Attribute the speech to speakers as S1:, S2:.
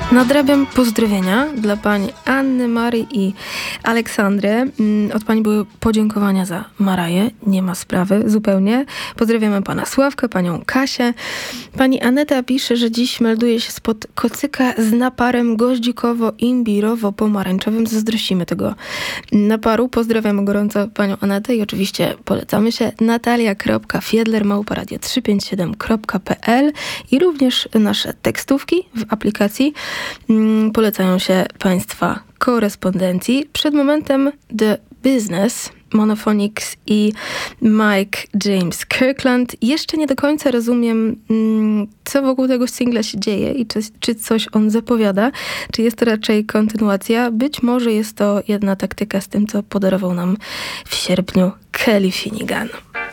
S1: Nadrabiam pozdrowienia dla pani Anny, Marii i Aleksandry. Od pani były podziękowania za Maraję. Nie ma sprawy, zupełnie. Pozdrawiamy pana Sławka, panią Kasię. Pani Aneta pisze, że dziś melduje się spod kocyka z naparem goździkowo-imbirowo-pomarańczowym. Zazdrościmy tego naparu. Pozdrawiamy gorąco panią Anetę i oczywiście polecamy się natalia.fiedler@radio357.pl i również nasze tekstówki w aplikacji polecają się państwa korespondencji. Przed momentem The Business, Monophonics i Mike James Kirkland. Jeszcze nie do końca rozumiem, co wokół tego singla się dzieje i czy coś on zapowiada. Czy jest to raczej kontynuacja? Być może jest to jedna taktyka z tym, co podarował nam w sierpniu Kelly Finnegan.